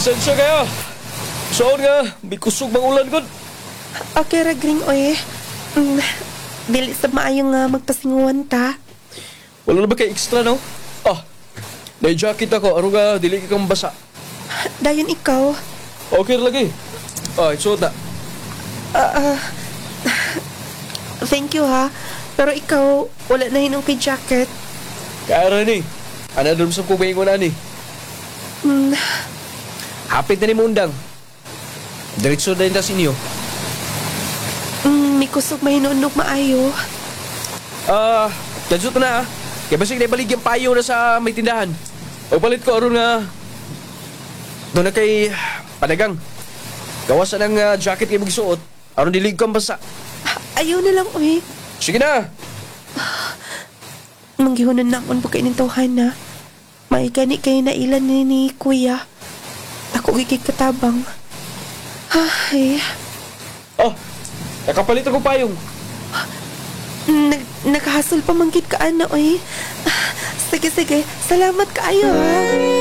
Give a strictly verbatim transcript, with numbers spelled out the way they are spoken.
Pasensya kayo. Soon nga, may kusog bang ulan gud. Okay ra gring oy. Mm, dili sa maayong nga magpasinguan ta. Wala na ba kay extra, no? Ah, may jacket ako. Aron nga, dili ka kang basa. Dayon ikaw. Okay ra lagi. Ah, isuot na. Thank you ha. Pero ikaw, wala na hinong kay jacket. Kaya ra ni. Ano doon sa kumain ko na ni. Mm, Hapit na ni Mundang. Diretso na rin sa inyo. mm, may kusog mahinunog maayo. Ah, uh, na ah. Kaya basig na ibalik yung payo na sa may tindahan. Pagpalit ko, aron nga. Doon na kay Panagang. Gawasan ng uh, jacket kayo magsuot. Aron dilig kang basa. Ayaw na lang oy. Sige na. Manggihunan na akong pagkainintuhan na. Maigani kayo na ilan ni, ni kuya. Ako gigig katabang. Ay, Oh, nakapalit ako payong. nag, nakahasol pa manggit ka ana oy. Sige sige, salamat kaayo ha.